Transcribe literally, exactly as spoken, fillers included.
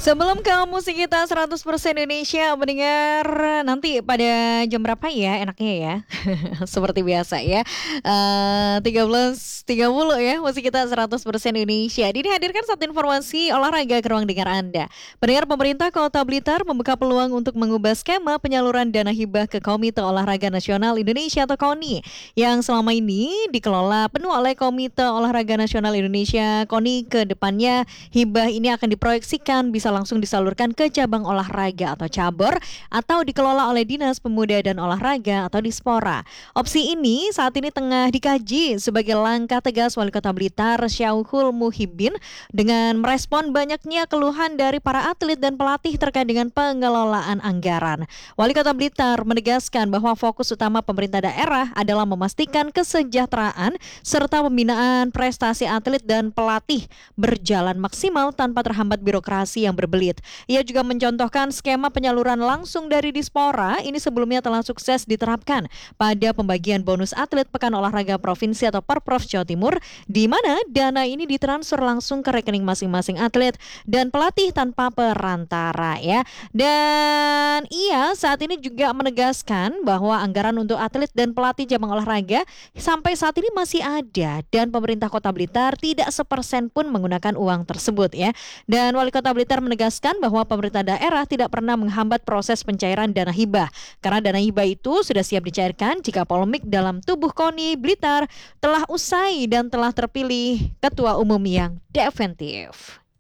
Sebelum ke musik kita seratus persen Indonesia mendengar nanti pada jam berapa ya enaknya ya? Seperti biasa ya, eee, tiga belas tiga puluh ya musik kita seratus persen Indonesia. Ini hadirkan satu informasi olahraga ke ruang dengar Anda. Pendengar, pemerintah Kota Blitar membuka peluang untuk mengubah skema penyaluran dana hibah ke Komite Olahraga Nasional Indonesia atau KONI yang selama ini dikelola penuh oleh Komite Olahraga Nasional Indonesia KONI. Ke depannya hibah ini akan diproyeksikan bisa langsung disalurkan ke cabang olahraga atau cabur atau dikelola oleh Dinas Pemuda dan Olahraga atau Dispora. Opsi ini saat ini tengah dikaji sebagai langkah tegas Wali Kota Blitar Syaukhul Muhibin dengan merespon banyaknya keluhan dari para atlet dan pelatih terkait dengan pengelolaan anggaran. Wali Kota Blitar menegaskan bahwa fokus utama pemerintah daerah adalah memastikan kesejahteraan serta pembinaan prestasi atlet dan pelatih berjalan maksimal tanpa terhambat birokrasi yang berbelit. Ia juga mencontohkan skema penyaluran langsung dari Dispora ini sebelumnya telah sukses diterapkan pada pembagian bonus atlet Pekan Olahraga Provinsi atau Perprov Jawa Timur, di mana dana ini ditransfer langsung ke rekening masing-masing atlet dan pelatih tanpa perantara ya. Dan ia saat ini juga menegaskan bahwa anggaran untuk atlet dan pelatih cabang olahraga sampai saat ini masih ada dan pemerintah Kota Blitar tidak sepersen pun menggunakan uang tersebut ya. Dan Wali Kota Blitar menegaskan bahwa pemerintah daerah tidak pernah menghambat proses pencairan dana hibah karena dana hibah itu sudah siap dicairkan jika polemik dalam tubuh KONI Blitar telah usai dan telah terpilih ketua umum yang definitif.